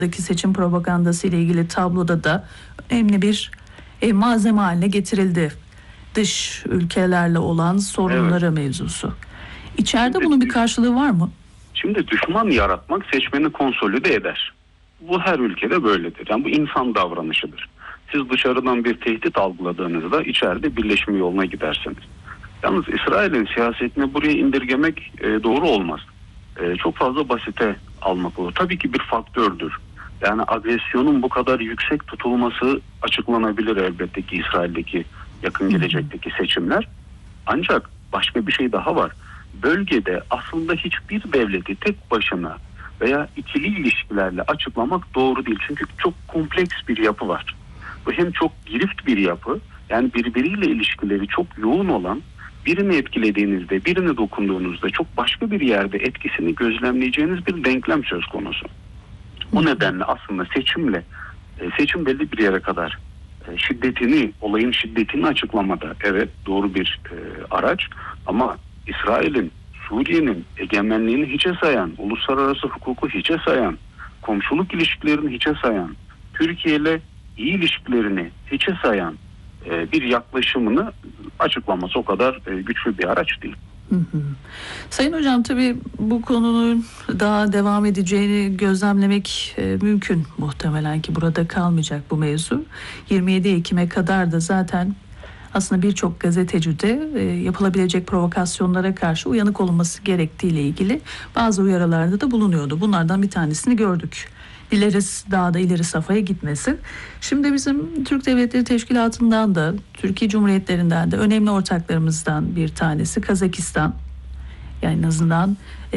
seçim propagandası ile ilgili tabloda da önemli bir malzeme haline getirildi. Dış ülkelerle olan sorunları mevzusu. İçeride Şimdi, bunun bir karşılığı var mı? Şimdi düşman yaratmak seçmeni konsolide eder. Bu her ülkede böyledir. Yani bu insan davranışıdır. Siz dışarıdan bir tehdit algıladığınızda içeride birleşme yoluna gidersiniz. Yalnız İsrail'in siyasetini buraya indirgemek doğru olmaz. Çok fazla basite almak olur. Tabii ki bir faktördür. Yani agresyonun bu kadar yüksek tutulması açıklanabilir elbette ki İsrail'deki yakın gelecekteki seçimler. Ancak başka bir şey daha var. Bölgede aslında hiçbir devleti tek başına veya ikili ilişkilerle açıklamak doğru değil. Çünkü çok kompleks bir yapı var. Bu hem çok girift bir yapı, yani birbiriyle ilişkileri çok yoğun olan, birini etkilediğinizde, birine dokunduğunuzda çok başka bir yerde etkisini gözlemleyeceğiniz bir denklem söz konusu. O nedenle aslında seçim belli bir yere kadar olayın şiddetini açıklamada evet doğru bir araç, ama İsrail'in, Suriye'nin egemenliğini hiçe sayan, uluslararası hukuku hiçe sayan, komşuluk ilişkilerini hiçe sayan, Türkiye ile iyi ilişkilerini hiçe sayan bir yaklaşımını açıklaması o kadar güçlü bir araç değil. Sayın Hocam, tabii bu konunun daha devam edeceğini gözlemlemek mümkün, muhtemelen ki burada kalmayacak bu mevzu. 27 Ekim'e kadar da zaten aslında birçok gazeteci de yapılabilecek provokasyonlara karşı uyanık olunması gerektiğiyle ilgili bazı uyarılarda da bulunuyordu. Bunlardan bir tanesini gördük. Dileriz daha da ileri safhaya gitmesin. Şimdi bizim Türk Devletleri Teşkilatı'ndan da, Türkiye Cumhuriyetlerinden de önemli ortaklarımızdan bir tanesi Kazakistan. Yani en azından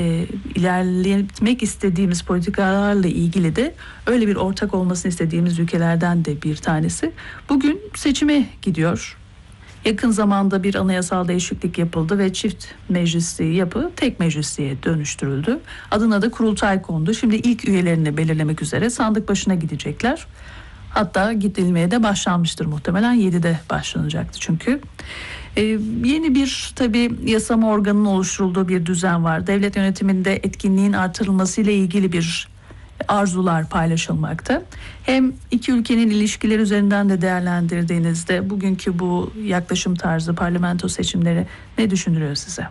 ilerletmek istediğimiz politikalarla ilgili de öyle bir ortak olmasını istediğimiz ülkelerden de bir tanesi. Bugün seçime gidiyor. Yakın zamanda bir anayasal değişiklik yapıldı ve çift meclisli yapı tek meclisliğe dönüştürüldü. Adına da kurultay kondu. Şimdi ilk üyelerini belirlemek üzere sandık başına gidecekler. Hatta gidilmeye de başlanmıştır muhtemelen. 7'de başlanacaktı çünkü. Yeni bir tabii yasama organının oluşturulduğu bir düzen var. Devlet yönetiminde etkinliğin artırılması ile ilgili bir arzular paylaşılmakta. Hem iki ülkenin ilişkileri üzerinden de değerlendirdiğinizde bugünkü bu yaklaşım tarzı parlamento seçimleri ne düşündürüyor size?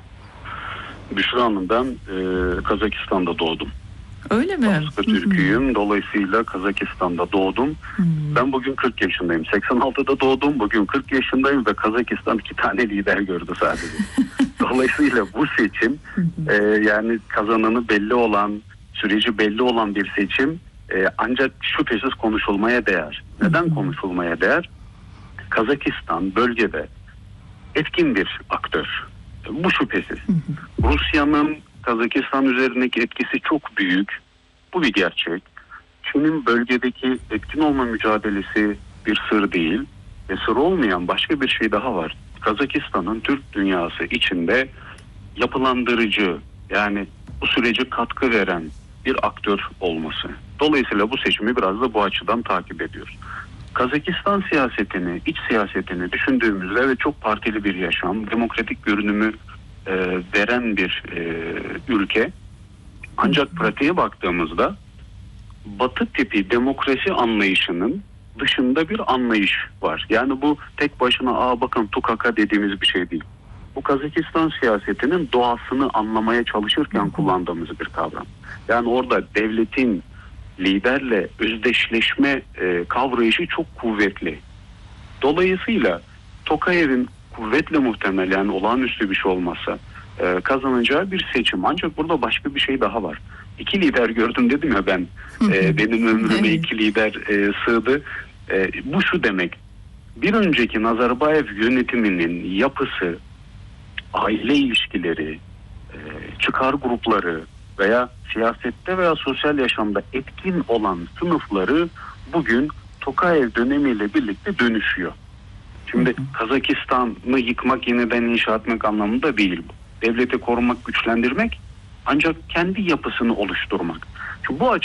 Büşra Hanım, ben Kazakistan'da doğdum. Öyle mi? Türk'üyüm. Dolayısıyla Kazakistan'da doğdum. Ben bugün 40 yaşındayım. 86'da doğdum. Bugün 40 yaşındayım ve Kazakistan 2 tane lider gördü sadece. Dolayısıyla bu seçim yani kazananı belli olan, süreci belli olan bir seçim, ancak şüphesiz konuşulmaya değer. Neden konuşulmaya değer? Kazakistan bölgede etkin bir aktör. Bu şüphesiz. Rusya'nın Kazakistan üzerindeki etkisi çok büyük. Bu bir gerçek. Çin'in bölgedeki etkin olma mücadelesi bir sır değil. Ve sır olmayan başka bir şey daha var. Kazakistan'ın Türk dünyası içinde yapılandırıcı, yani bu sürece katkı veren bir aktör olması. Dolayısıyla bu seçimi biraz da bu açıdan takip ediyoruz. Kazakistan siyasetini, iç siyasetini düşündüğümüzde ve çok partili bir yaşam, demokratik görünümü veren bir ülke. Ancak pratiğe baktığımızda Batı tipi demokrasi anlayışının dışında bir anlayış var. Yani bu tek başına bakın tukaka dediğimiz bir şey değil. Bu Kazakistan siyasetinin doğasını anlamaya çalışırken kullandığımız bir kavram. Yani orada devletin liderle özdeşleşme kavrayışı çok kuvvetli. Dolayısıyla Tokayev'in kuvvetle muhtemel, yani olağanüstü bir şey olmazsa kazanacağı bir seçim. Ancak burada başka bir şey daha var. 2 lider gördüm dedim ya ben. Benim ömrüme 2 lider sığdı. Bu şu demek. Bir önceki Nazarbayev yönetiminin yapısı, aile ilişkileri, çıkar grupları veya siyasette veya sosyal yaşamda etkin olan sınıfları bugün Tokayev dönemiyle birlikte dönüşüyor. Şimdi Kazakistan'ı yıkmak, yeniden inşa etmek anlamında değil bu. Devleti korumak, güçlendirmek, ancak kendi yapısını oluşturmak. Çünkü bu